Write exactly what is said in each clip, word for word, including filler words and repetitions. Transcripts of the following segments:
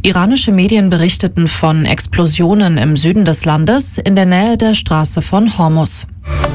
Iranische Medien berichteten von Explosionen im Süden des Landes in der Nähe der Straße von Hormuz.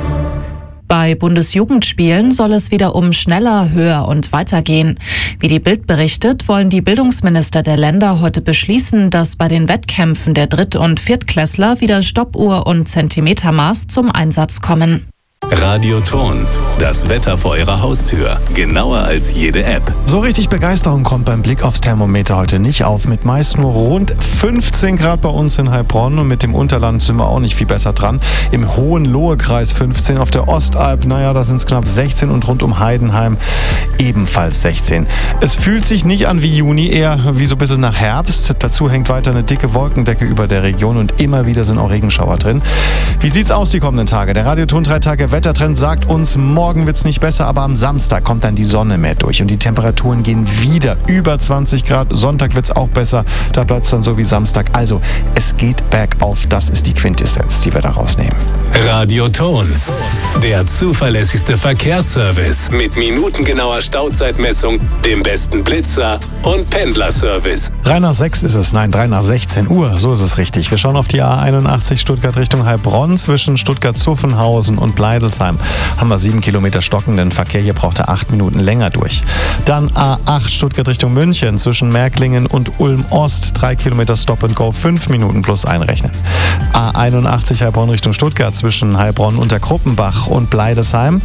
Bei Bundesjugendspielen soll es wieder um schneller, höher und weiter gehen. Wie die Bild berichtet, wollen die Bildungsminister der Länder heute beschließen, dass bei den Wettkämpfen der Dritt- und Viertklässler wieder Stoppuhr und Zentimetermaß zum Einsatz kommen. Radio Ton, das Wetter vor Ihrer Haustür. Genauer als jede App. So richtig Begeisterung kommt beim Blick aufs Thermometer heute nicht auf. Mit meist nur rund fünfzehn Grad bei uns in Heilbronn. Und mit dem Unterland sind wir auch nicht viel besser dran. Im Hohenlohe-Kreis fünfzehn, auf der Ostalb, naja, da sind es knapp sechzehn und rund um Heidenheim ebenfalls sechzehn. Es fühlt sich nicht an wie Juni, eher wie so ein bisschen nach Herbst. Dazu hängt weiter eine dicke Wolkendecke über der Region und immer wieder sind auch Regenschauer drin. Wie sieht's aus die kommenden Tage? Der Radio Ton drei Tage Wettertrend sagt uns, morgen wird es nicht besser, aber am Samstag kommt dann die Sonne mehr durch und die Temperaturen gehen wieder über zwanzig Grad. Sonntag wird es auch besser, da bleibt es dann so wie Samstag. Also, es geht bergauf, das ist die Quintessenz, die wir da rausnehmen. Radio Ton, der zuverlässigste Verkehrsservice mit minutengenauer Stauzeitmessung, dem besten Blitzer und Pendlerservice. drei nach sechs ist es, nein, drei nach sechzehn Uhr, so ist es richtig. Wir schauen auf die A einundachtzig Stuttgart Richtung Heilbronn. Zwischen Stuttgart-Zuffenhausen und Bleidelsheim haben wir sieben Kilometer stockenden Verkehr. Hier braucht er acht Minuten länger durch. Dann A acht Stuttgart Richtung München. Zwischen Märklingen und Ulm-Ost drei Kilometer Stop and Go, fünf Minuten plus einrechnen. A einundachtzig Heilbronn Richtung Stuttgart zwischen Heilbronn unter Kruppenbach und Bleidelsheim.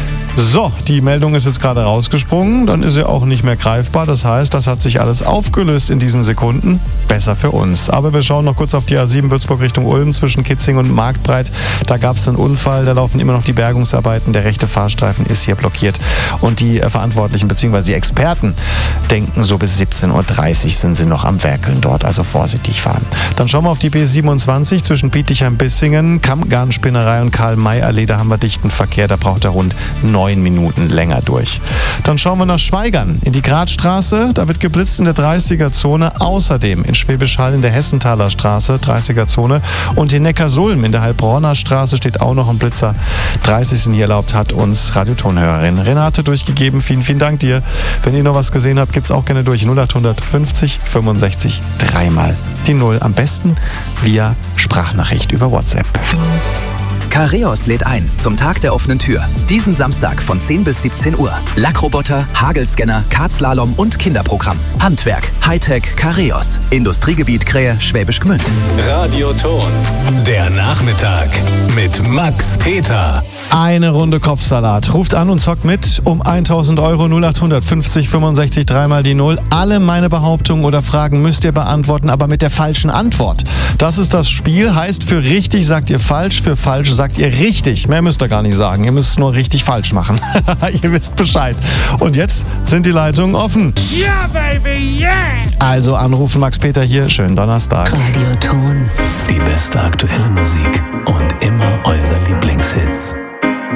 So, die Meldung ist jetzt gerade rausgesprungen, dann ist sie auch nicht mehr greifbar. Das heißt, das hat sich alles aufgelöst in diesen Sekunden. Besser für uns. Aber wir schauen noch kurz auf die A sieben Würzburg Richtung Ulm zwischen Kitzing und Marktbreit. Da gab es einen Unfall, da laufen immer noch die Bergungsarbeiten. Der rechte Fahrstreifen ist hier blockiert. Und die äh, Verantwortlichen bzw. die Experten denken, so bis siebzehn Uhr dreißig sind sie noch am Werkeln dort, also vorsichtig fahren. Dann schauen wir auf die B siebenundzwanzig zwischen Bietigheim-Bissingen, Kammgarnspinnerei und Karl-May-Allee. Da haben wir dichten Verkehr, da braucht er rund neun Minuten länger durch. Dann schauen wir nach Schweigern in die Gradstraße. Da wird geblitzt in der dreißiger-Zone. Außerdem in Schwäbisch Hall in der Hessenthaler Straße, dreißiger-Zone. Und in Neckarsulm in der Heilbronner Straße steht auch noch ein Blitzer. dreißig sind hier erlaubt, hat uns Radiotonhörerin Renate durchgegeben. Vielen, vielen Dank dir. Wenn ihr noch was gesehen habt, gibt's auch gerne durch. null acht fünfzig fünfundsechzig dreimal die Null. Am besten via Sprachnachricht über WhatsApp. Careos lädt ein zum Tag der offenen Tür. Diesen Samstag von zehn bis siebzehn Uhr. Lackroboter, Hagelscanner, Kartslalom und Kinderprogramm. Handwerk, Hightech, Careos. Industriegebiet Krähe, Schwäbisch Gmünd. Radio Ton, der Nachmittag mit Max Peter. Eine Runde Kopfsalat. Ruft an und zockt mit um tausend Euro. null acht fünfzig fünfundsechzig dreimal die Null. Alle meine Behauptungen oder Fragen müsst ihr beantworten, aber mit der falschen Antwort. Das ist das Spiel. Heißt, für richtig sagt ihr falsch, für falsch sagt ihr richtig. Mehr müsst ihr gar nicht sagen. Ihr müsst nur richtig falsch machen. Ihr wisst Bescheid. Und jetzt sind die Leitungen offen. Ja, Baby, yeah! Also anrufen, Max Peter hier. Schönen Donnerstag. Radio Ton. Die beste aktuelle Musik und immer eure Lieblingshits.